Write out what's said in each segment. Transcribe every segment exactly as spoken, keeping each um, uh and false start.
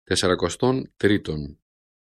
Τεσσαρακοστόν τρίτον.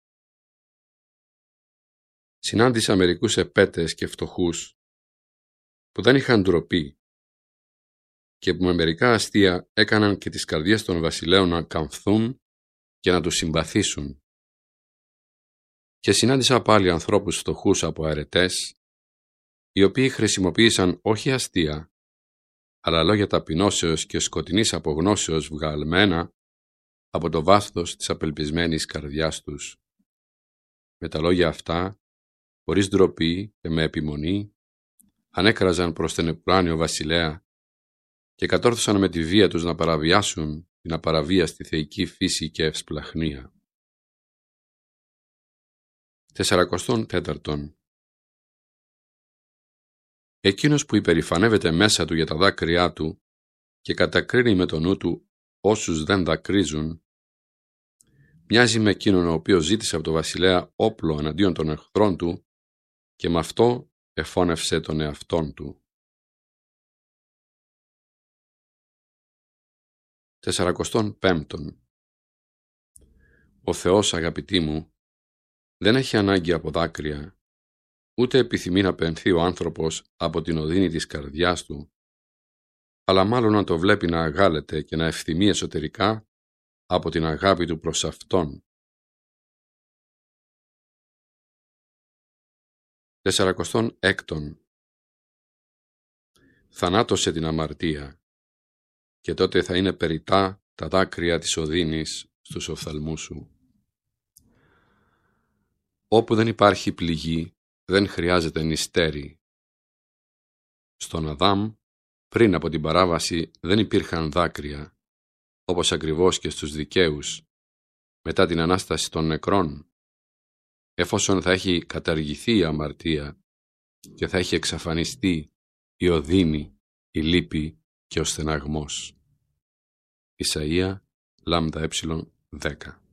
Συνάντησα μερικούς επέτες και φτωχούς που δεν είχαν ντροπή και που με μερικά αστεία έκαναν και τις καρδιές των βασιλέων να καμφθούν και να τους συμπαθήσουν. Και συνάντησα πάλι ανθρώπους φτωχούς από αρετές, οι οποίοι χρησιμοποίησαν όχι αστεία, αλλά λόγια ταπεινώσεως και σκοτεινής απογνώσεως βγαλμένα από το βάθος της απελπισμένης καρδιάς τους. Με τα λόγια αυτά, χωρίς ντροπή και με επιμονή, ανέκραζαν προς τον ουράνιο βασιλέα και κατόρθωσαν με τη βία τους να παραβιάσουν την απαραβίαστη θεϊκή φύση και ευσπλαχνία. Τεσσαρακοστόν τέταρτον. Εκείνος που υπερηφανεύεται μέσα του για τα δάκρυά του και κατακρίνει με το νου του όσους δεν δακρύζουν, μοιάζει με εκείνον ο οποίος ζήτησε από τον βασιλέα όπλο εναντίον των εχθρών του και με αυτό εφώνευσε τον εαυτόν του. Τεσσαρακοστόν πέμπτον. Ο Θεός, αγαπητοί μου, δεν έχει ανάγκη από δάκρυα, ούτε επιθυμεί να πενθεί ο άνθρωπος από την οδύνη της καρδιάς του, αλλά μάλλον να το βλέπει να αγάλεται και να ευθυμεί εσωτερικά από την αγάπη του προς Αυτόν. Τεσσαρακοστόν έκτον. Θανάτωσε την αμαρτία, και τότε θα είναι περιττά τα δάκρυα της οδύνης στους οφθαλμούς σου. Όπου δεν υπάρχει πληγή, δεν χρειάζεται νηστέρι. Στον Αδάμ, πριν από την παράβαση, δεν υπήρχαν δάκρυα, όπως ακριβώς και στους δικαίους, μετά την Ανάσταση των νεκρών, εφόσον θα έχει καταργηθεί η αμαρτία και θα έχει εξαφανιστεί η οδύνη, η λύπη και ο στεναγμός. Ισαΐα, λάμδα ε, δέκα.